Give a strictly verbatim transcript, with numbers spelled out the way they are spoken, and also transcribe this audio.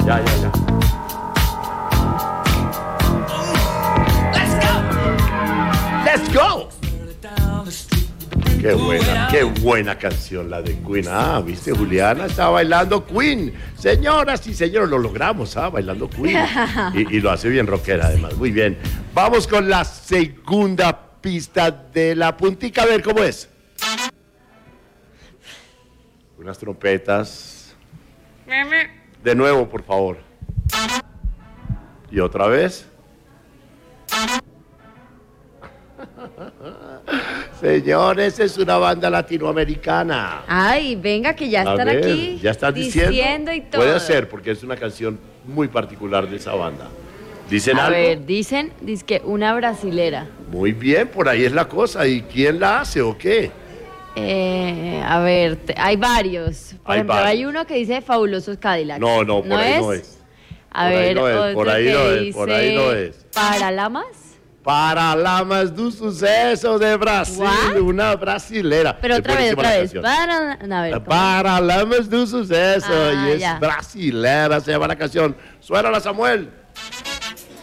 Ya, ya, ya. Let's go. Qué buena, qué buena canción la de Queen. Ah, viste, Juliana está bailando Queen. Señoras y señores, lo logramos, ah, bailando Queen. Y, y lo hace bien rockera, además. Muy bien. Vamos con la segunda pista de la puntica. A ver cómo es. Unas trompetas. De nuevo, por favor. Y otra vez. Señores, es una banda latinoamericana. Ay, venga, que ya A están ver, aquí ya estás diciendo, diciendo y todo. Puede ser, porque es una canción muy particular de esa banda. ¿Dicen A algo? ver, dicen, dice que una brasilera. Muy bien, por ahí es la cosa. ¿Y quién la hace o qué? Eh, a ver, te- hay varios. Por Hay ejemplo, varios. hay uno que dice Fabulosos Cadillacs. No, no, por ahí no es. A Por ahí ver, no es, otro por ahí que no es, dice por ahí no es. Paralamas. Paralamas do Suceso de Brasil, What? una brasilera. Pero Es otra vez, buenísima otra la vez. canción. Para, a ver, ¿cómo? Paralamas do Suceso, Ah, y es ya. brasilera, se llama la canción. Suena la Samuel.